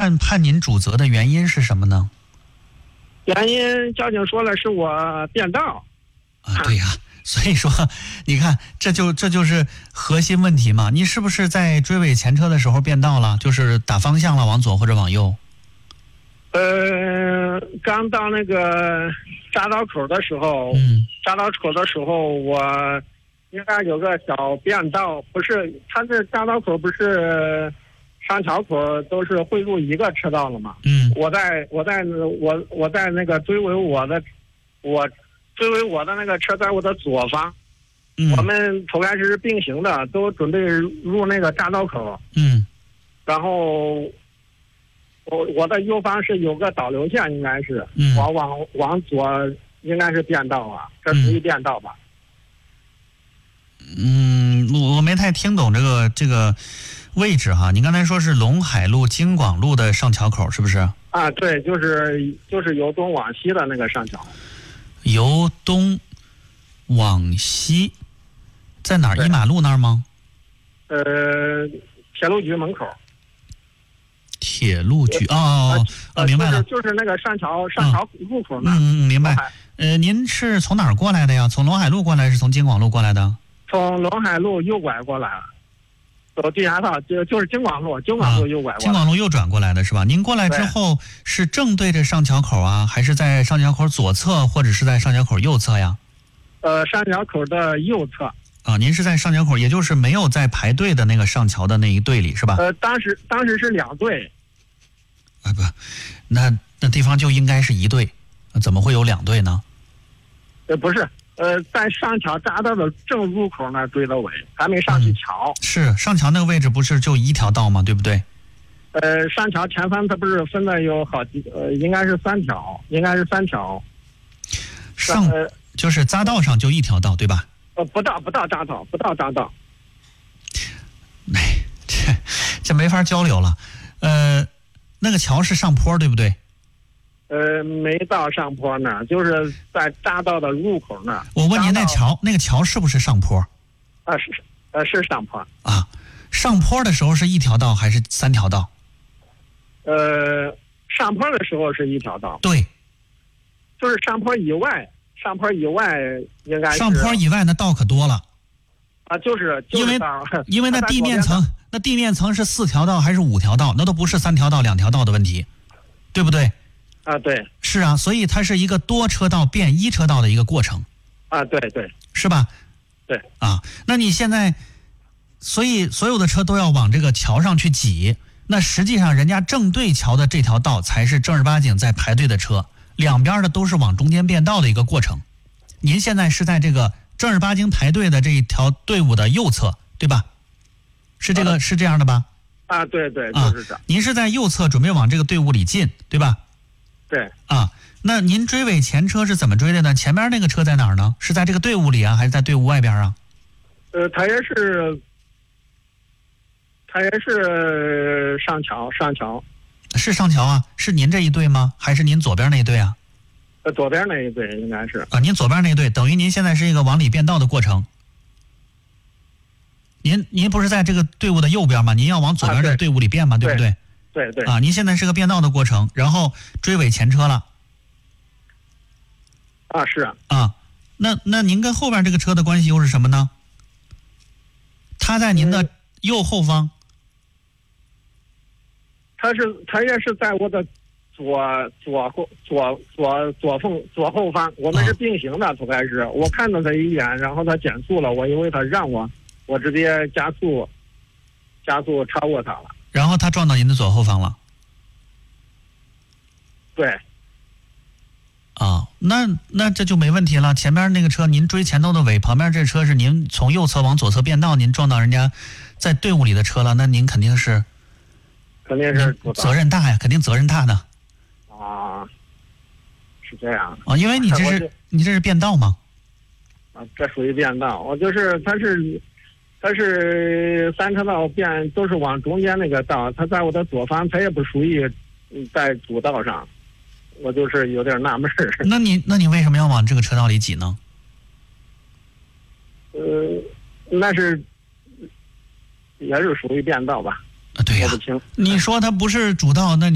判您主责的原因是什么呢？ 原因交警说了是我变道。 对呀，所以说你看这就是核心问题嘛。你是不是在追尾前车的时候变道了，就是打方向了，往左或者往右？ 刚到那个匝道口的时候，我应该有个小变道，不是，它这匝道口不是上桥口都是汇入一个车道了吗？我在那个追尾我的那个车在我的左方，我们头开始是并行的，都准备入那个匝道口，然后我的右方是有个导流线，应该是，往左应该是变道啊，这属于变道吧？ 我没太听懂这个位置哈。你刚才说是陇海路京广路的上桥口是不是？ 啊，对，就是由东往西的那个上桥。 由东往西，在哪儿？一马路那儿吗？ 铁路局门口。 铁路局明白了， 就是那个上桥入口那。 明白。您是从哪儿过来的呀？从陇海路过来，是从京广路过来的？ 从陇海路右拐过来了，走地下道就是京广路右拐过来。 京广路右转过来的是吧？您过来之后是正对着上桥口啊，还是在上桥口左侧，或者是在上桥口右侧呀？ 上桥口的右侧。 您是在上桥口，也就是没有在排队的那个上桥的那一队里是吧？ 当时是两队。 不，那地方就应该是一队，怎么会有两队呢？ 不是，在上桥匝道的正入口那追的尾，还没上去桥。是上桥那个位置不是就一条道吗？对不对？ 上桥前方它不是分的有好几应该是三条。 就是匝道上就一条道对吧？ 不到匝道。 这没法交流了。那个桥是上坡对不对？ 没到上坡那儿，就是在匝道的入口那儿。 我问您，那个桥是不是上坡？ 是上坡啊。上坡的时候是一条道还是三条道？ 上坡的时候是一条道。 对， 就是上坡以外应该是。 上坡以外那道可多了。 就是因为那地面层是4条道还是5条道，那都不是3条道2条道的问题，对不对？ 对。 是啊，所以它是一个多车道变1车道的一个过程。 对。 是吧？ 对。 那你现在，所以所有的车都要往这个桥上去挤，那实际上人家正对桥的这条道才是正儿八经在排队的车，两边的都是往中间变道的一个过程。您现在是在这个正儿八经排队的这一条队伍的右侧，对吧？是这样的吧？ 对，就是这。 您是在右侧准备往这个队伍里进，对吧？ 对。 那您追尾前车是怎么追的呢？前面那个车在哪儿呢？是在这个队伍里啊，还是在队伍外边啊？ 他也是上桥。 是上桥啊？是您这一队吗？还是您左边那一队啊？ 左边那一队应该是。 您左边那一队，等于您现在是一个往里变道的过程。您不是在这个队伍的右边吗？您要往左边这个队伍里变吗？对不对？ 对。 您现在是个变道的过程，然后追尾前车了。 是。 那您跟后边这个车的关系又是什么呢？他在您的右后方。 他也是在我的左后方，我们是并行的。头开始我看到他一眼，然后他减速了，我以为他让我直接加速超过他了。 然后他撞到您的左后方了。 对。 那这就没问题了。前面那个车您追前头的尾，旁边这车是您从右侧往左侧变道，您撞到人家在队伍里的车了，那您肯定是责任大呀，肯定责任大的。 是这样。 因为你这是变道吗？ 这属于变道。它是3车道变，都是往中间那个道，它在我的左方，它也不属于在主道上，我就是有点纳闷儿。 那你为什么要往这个车道里挤呢？ 那是也是属于变道吧？ 对呀。你说它不是主道，那